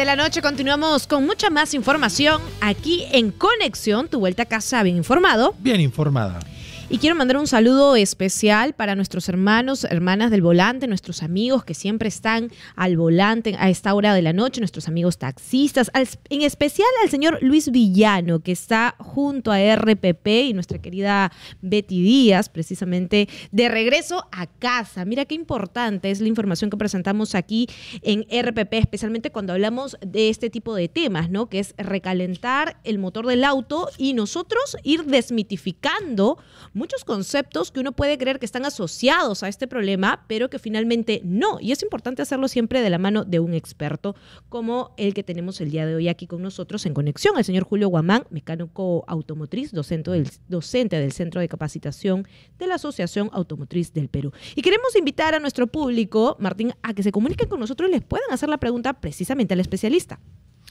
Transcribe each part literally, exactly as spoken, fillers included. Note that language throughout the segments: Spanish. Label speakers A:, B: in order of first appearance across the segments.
A: la noche continuamos con mucha más información aquí en Conexión, tu vuelta a casa bien informado.
B: Bien informada.
A: Y quiero mandar un saludo especial para nuestros hermanos, hermanas del volante, nuestros amigos que siempre están al volante a esta hora de la noche, nuestros amigos taxistas, al, en especial al señor Luis Villano, que está junto a R P P y nuestra querida Betty Díaz, precisamente de regreso a casa. Mira qué importante es la información que presentamos aquí en R P P, especialmente cuando hablamos de este tipo de temas, ¿no? Que es recalentar el motor del auto y nosotros ir desmitificando muchos conceptos que uno puede creer que están asociados a este problema, pero que finalmente no. Y es importante hacerlo siempre de la mano de un experto como el que tenemos el día de hoy aquí con nosotros en Conexión, el señor Julio Guamán, mecánico automotriz, docente del, docente del Centro de Capacitación de la Asociación Automotriz del Perú. Y queremos invitar a nuestro público, Martín, a que se comuniquen con nosotros y les puedan hacer la pregunta precisamente al especialista.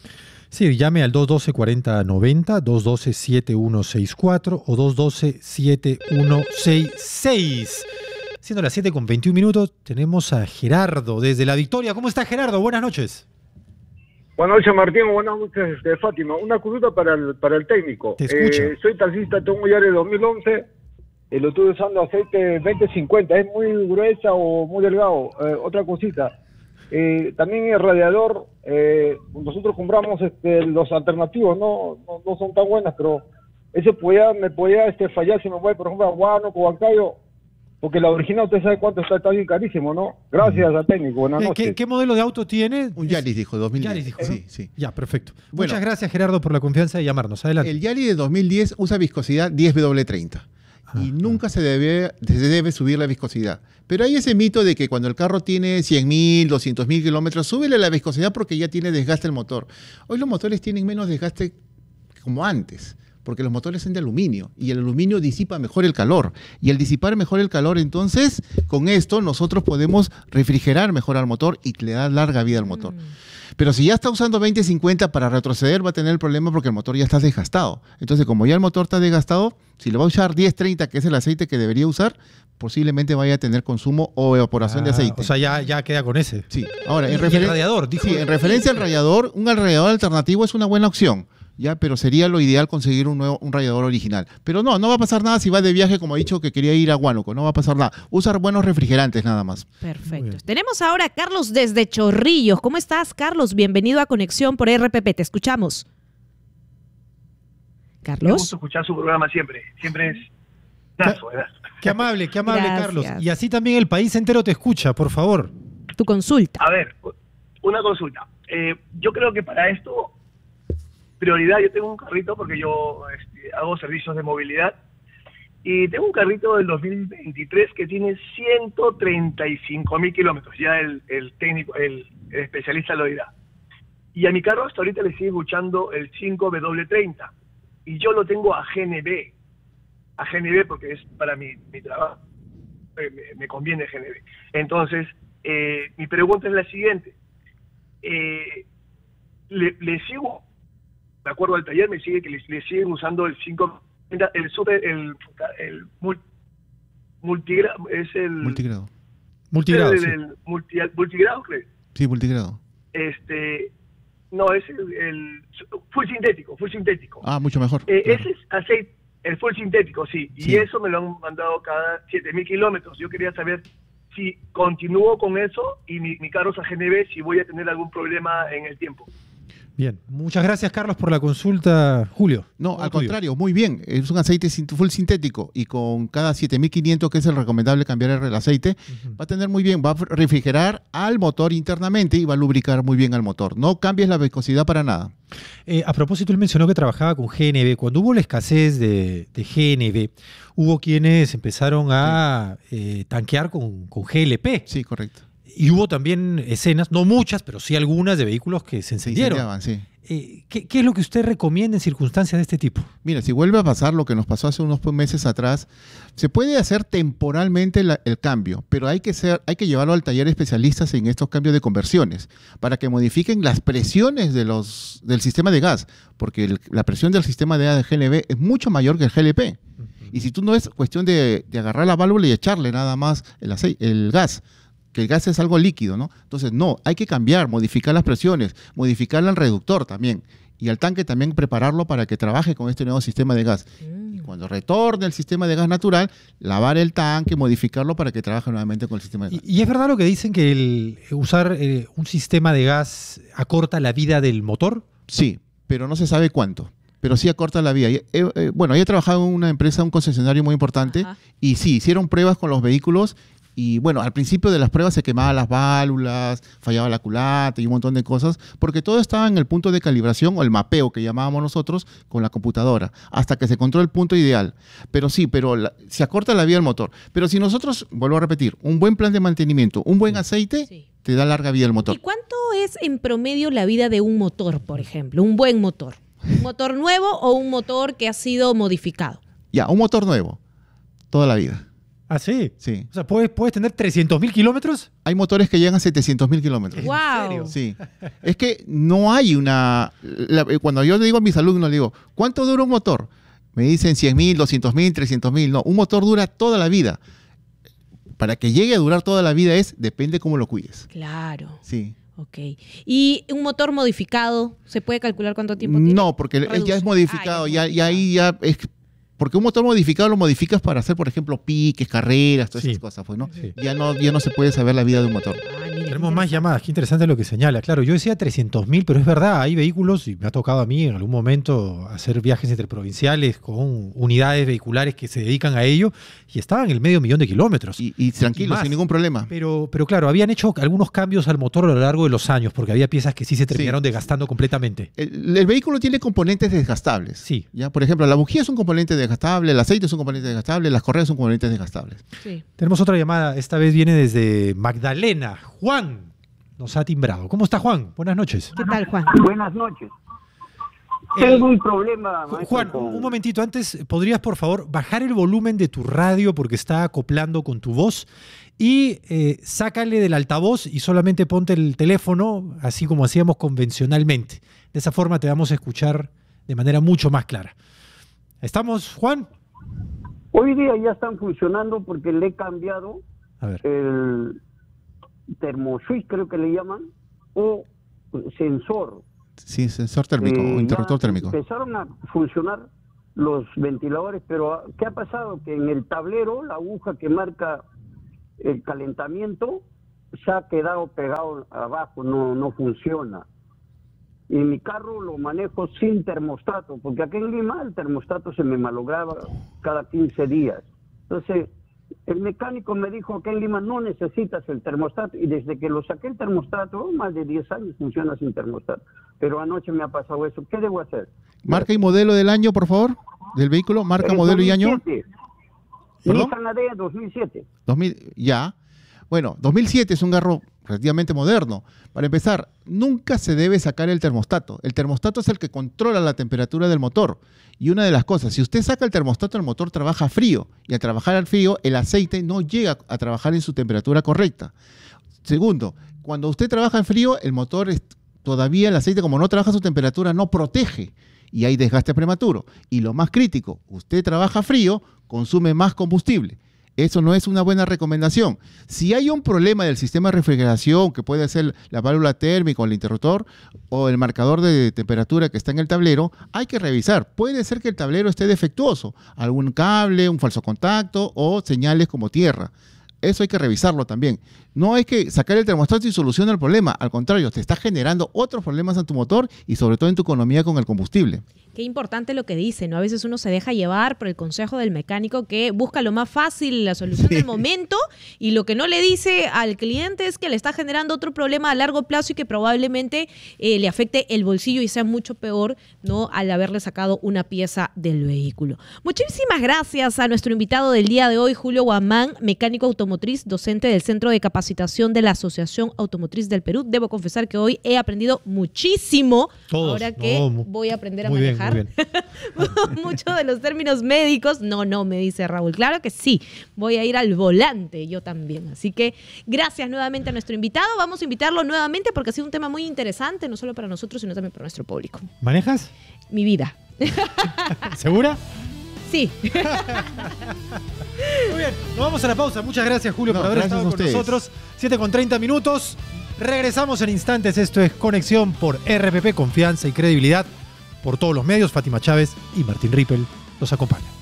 B: Sí, llame al dos uno dos, cuarenta noventa, dos uno dos, siete uno seis cuatro o dos uno dos, siete uno seis seis. Siendo las siete con veintiún minutos, tenemos a Gerardo desde La Victoria. ¿Cómo está, Gerardo? Buenas noches.
C: Buenas noches, Martín. Buenas noches, de Fátima. Una consulta para el, para el técnico.
B: Te escucho.
C: Eh, soy taxista, tengo un Yaris dos mil once. Eh, lo estoy usando aceite veinte cincuenta. ¿Es muy gruesa o muy delgado? Eh, otra cosita. Eh, también el radiador, eh, nosotros compramos este, los alternativos, no, no no son tan buenas, pero ese podía, me podía este, fallar si me voy, por ejemplo, a Huánuco o Huancayo, porque la original usted sabe cuánto está, está bien carísimo, ¿no? Gracias al técnico, buenas noches.
B: ¿Qué, ¿Qué modelo de auto tiene?
D: Un Yaris, dijo, dos mil diez.
B: Yaris, dijo.
D: Sí, sí.
B: Ya, perfecto.
D: Bueno,
B: muchas gracias, Gerardo, por la confianza de llamarnos. Adelante.
D: El Yaris de dos mil diez usa viscosidad diez W treinta. Y nunca se debe, se debe subir la viscosidad. Pero hay ese mito de que cuando el carro tiene cien mil, doscientos mil kilómetros, súbele la viscosidad porque ya tiene desgaste el motor. Hoy los motores tienen menos desgaste como antes, porque los motores son de aluminio y el aluminio disipa mejor el calor. Y al disipar mejor el calor, entonces, con esto nosotros podemos refrigerar mejor al motor y le da larga vida al motor. Mm. Pero si ya está usando veinte cincuenta, para retroceder va a tener el problema porque el motor ya está desgastado. Entonces, como ya el motor está desgastado, si le va a usar diez treinta, que es el aceite que debería usar, posiblemente vaya a tener consumo o evaporación ah, de aceite.
B: O sea, ya, ya queda con ese.
D: Sí. Ahora, en,
B: y el radiador, dijo.
D: Sí, en referencia al radiador, un radiador alternativo es una buena opción. Ya, pero sería lo ideal conseguir un nuevo un radiador original. Pero no, no va a pasar nada si va de viaje, como ha dicho que quería ir a Huánuco, no va a pasar nada. Usar buenos refrigerantes nada más.
A: Perfecto. Tenemos ahora a Carlos desde Chorrillos. ¿Cómo estás, Carlos? Bienvenido a Conexión por R P P. Te escuchamos. Carlos.
E: Me gusta escuchar su programa siempre. Siempre es nazo, ¿verdad?
B: Qué amable, qué amable,
A: Gracias.
B: Carlos. Y así también el país entero te escucha, por favor.
A: Tu consulta.
E: A ver, una consulta. Eh, yo creo que para esto, prioridad, yo tengo un carrito porque yo este, hago servicios de movilidad y tengo un carrito del dos mil veintitrés que tiene ciento treinta y cinco mil kilómetros. Ya el, el técnico, el, el especialista lo dirá. Y a mi carro hasta ahorita le sigue escuchando el cinco W treinta y yo lo tengo a G N B. A G N B porque es para mi, mi trabajo. Me, me conviene G N B. Entonces, eh, mi pregunta es la siguiente. Eh, le, le sigo, de acuerdo al taller, me sigue que le, le siguen usando el cinco, el super, el, el mul, multigrado, es el...
D: Multigrado.
B: Multigrado,
E: el,
B: sí.
E: el multi, multigrado, ¿crees?
D: Sí, multigrado.
E: Este, no, es el, el full sintético, full sintético.
D: Ah, mucho mejor.
E: Eh,
D: claro.
E: Ese es aceite, el full sintético, sí,
D: sí.
E: Y eso me lo han mandado cada siete mil kilómetros. Yo quería saber si continúo con eso y mi, mi carro es a G N B, si voy a tener algún problema en el tiempo.
B: Bien, muchas gracias, Carlos, por la consulta. Julio.
D: No, al contrario, muy bien. Es un aceite full sintético y con cada siete mil quinientos, que es el recomendable cambiar el aceite, uh-huh. va a tener muy bien, va a refrigerar al motor internamente y va a lubricar muy bien al motor. No cambies la viscosidad para nada.
B: Eh, a propósito, él mencionó que trabajaba con G N B. Cuando hubo la escasez de, de G N B, hubo quienes empezaron a sí. eh, tanquear con, con G L P.
D: Sí, correcto.
B: Y hubo también escenas, no muchas, pero sí algunas de vehículos que se encendieron.
D: Se sí.
B: eh, ¿qué, ¿Qué es lo que usted recomienda en circunstancias de este tipo?
D: Mira, si vuelve a pasar lo que nos pasó hace unos meses atrás, se puede hacer temporalmente la, el cambio, pero hay que, ser, hay que llevarlo al taller de especialistas en estos cambios de conversiones para que modifiquen las presiones de los, del sistema de gas, porque el, la presión del sistema de gas de G N B es mucho mayor que el G L P. Uh-huh. Y si tú no es cuestión de, de agarrar la válvula y echarle nada más el, aceite, el gas, que el gas es algo líquido, ¿no? Entonces, no, hay que cambiar, modificar las presiones, modificar el reductor también. Y al tanque también prepararlo para que trabaje con este nuevo sistema de gas.
A: Mm.
D: Y cuando retorne el sistema de gas natural, lavar el tanque, modificarlo para que trabaje nuevamente con el sistema de gas.
B: ¿Y, y es verdad lo que dicen que el usar eh, un sistema de gas acorta la vida del motor?
D: Sí, pero no se sabe cuánto. Pero sí acorta la vida. Eh, eh, bueno, yo he trabajado en una empresa, un concesionario muy importante,
A: Ajá.
D: y sí, hicieron pruebas con los vehículos. Y bueno, al principio de las pruebas se quemaban las válvulas, fallaba la culata y un montón de cosas, porque todo estaba en el punto de calibración o el mapeo que llamábamos nosotros con la computadora, hasta que se encontró el punto ideal. Pero sí, pero la, se acorta la vida del motor. Pero si nosotros, vuelvo a repetir, un buen plan de mantenimiento, un buen aceite,
A: Sí.
D: te da larga vida el motor.
A: ¿Y cuánto es en promedio la vida de un motor, por ejemplo? Un buen motor. ¿Un motor nuevo o un motor que ha sido modificado?
D: Ya, un motor nuevo, toda la vida.
B: Ah, sí.
D: Sí.
B: O sea, ¿puedes, puedes tener trescientos mil kilómetros?
D: Hay motores que llegan a setecientos mil kilómetros.
B: ¿En
A: Wow.
B: serio?
D: Sí, es que no hay una... la- cuando yo le digo a mis alumnos, le digo, ¿cuánto dura un motor? Me dicen cien mil, doscientos mil, trescientos mil. No, un motor dura toda la vida. Para que llegue a durar toda la vida es, depende cómo lo cuides.
A: Claro.
D: Sí.
A: Ok. ¿Y un motor modificado? ¿Se puede calcular cuánto tiempo tiene?
D: No, porque él
A: Reduce.
D: ya es modificado,
A: Ah,
D: ya,
A: es
D: ya ahí ya es... Porque un motor modificado lo modificas para hacer, por ejemplo, piques, carreras, todas
B: Sí.
D: esas cosas, pues, ¿no?
B: Sí.
D: Ya no, ya no se puede saber la vida de un motor.
A: Ay, mira,
B: Tenemos más
A: interesante.
B: llamadas. Qué interesante lo que señala. Claro, yo decía trescientos mil, pero es verdad, hay vehículos, y me ha tocado a mí en algún momento hacer viajes interprovinciales con unidades vehiculares que se dedican a ello, y estaban en el medio millón de kilómetros.
D: Y, y tranquilo,
B: más.
D: sin ningún problema.
B: Pero, pero claro, habían hecho algunos cambios al motor a lo largo de los años, porque había piezas que sí se terminaron desgastando completamente.
D: El, el vehículo tiene componentes desgastables.
B: Sí.
D: ¿Ya? Por ejemplo, la bujía es un componente desgastable, el aceite es un componente desgastable, las correas son componentes desgastables.
A: Sí.
B: Tenemos otra llamada, esta vez viene desde Magdalena. Juan nos ha timbrado. ¿Cómo está, Juan? Buenas noches.
A: ¿Qué tal, Juan?
F: Buenas noches.
B: El-
F: Tengo un problema,
B: Ju-
F: maestro,
B: Juan,
F: con-
B: un momentito antes, ¿podrías por favor bajar el volumen de tu radio porque está acoplando con tu voz? Y eh, sácale del altavoz y solamente ponte el teléfono, así como hacíamos convencionalmente. De esa forma te vamos a escuchar de manera mucho más clara. ¿Estamos, Juan?
F: Hoy día ya están funcionando porque le he cambiado
B: A ver.
F: el termoswitch, creo que le llaman, o sensor.
D: Sí, sensor térmico
F: Eh,
D: o interruptor
F: ya
D: térmico.
F: Empezaron a funcionar los ventiladores, pero ¿qué ha pasado? Que en el tablero, la aguja que marca el calentamiento se ha quedado pegado abajo, no, no funciona. Y mi carro lo manejo sin termostato, porque aquí en Lima el termostato se me malograba cada quince días. Entonces, el mecánico me dijo que en Lima no necesitas el termostato, y desde que lo saqué el termostato, más de diez años funciona sin termostato. Pero anoche me ha pasado eso. ¿Qué debo hacer?
D: Marca y modelo del año, por favor, del vehículo. Marca,
F: Eh,
D: modelo y año.
F: dos mil siete.
D: ¿Perdón?
F: Nissan Adea dos mil siete.
D: dos mil, ya. Bueno, dos mil siete es un carro relativamente moderno. Para empezar, nunca se debe sacar el termostato. El termostato es el que controla la temperatura del motor. Y una de las cosas, si usted saca el termostato, el motor trabaja frío. Y al trabajar al frío, el aceite no llega a trabajar en su temperatura correcta. Segundo, cuando usted trabaja en frío, el motor es, todavía el aceite, como no trabaja a su temperatura, no protege. Y hay desgaste prematuro. Y lo más crítico, usted trabaja frío, consume más combustible. Eso no es una buena recomendación. Si hay un problema del sistema de refrigeración, que puede ser la válvula térmica o el interruptor o el marcador de temperatura que está en el tablero, hay que revisar. Puede ser que el tablero esté defectuoso, algún cable, un falso contacto o señales como tierra. Eso hay que revisarlo también. No es que sacar el termostato y soluciona el problema. Al contrario, te está generando otros problemas en tu motor y sobre todo en tu economía con el combustible.
A: Qué importante lo que dice, ¿no? A veces uno se deja llevar por el consejo del mecánico que busca lo más fácil, la solución del momento, y lo que no le dice al cliente es que le está generando otro problema a largo plazo y que probablemente eh, le afecte el bolsillo y sea mucho peor, ¿no? Al haberle sacado una pieza del vehículo. Muchísimas gracias a nuestro invitado del día de hoy, Julio Guamán, mecánico automotriz, docente del Centro de Capacitación de la Asociación Automotriz del Perú. Debo confesar que hoy he aprendido muchísimo.
B: Todos.
A: Ahora que
B: No, mu-
A: voy a aprender a
B: muy bien,
A: manejar.
B: muy bien.
A: Muchos de los términos médicos. No, no, me dice Raúl. Claro que sí. Voy a ir al volante yo también. Así que gracias nuevamente a nuestro invitado. Vamos a invitarlo nuevamente porque ha sido un tema muy interesante, no solo para nosotros, sino también para nuestro público.
B: ¿Manejas?
A: Mi vida.
B: ¿Segura?
A: Sí.
B: Muy bien, nos vamos a la pausa. Muchas gracias, Julio,
D: No,
B: por haber
D: gracias
B: estado
D: a
B: con
D: ustedes.
B: nosotros. siete con treinta minutos. Regresamos en instantes. Esto es Conexión por R P P, confianza y credibilidad por todos los medios. Fátima Chávez y Martín Rippel los acompañan.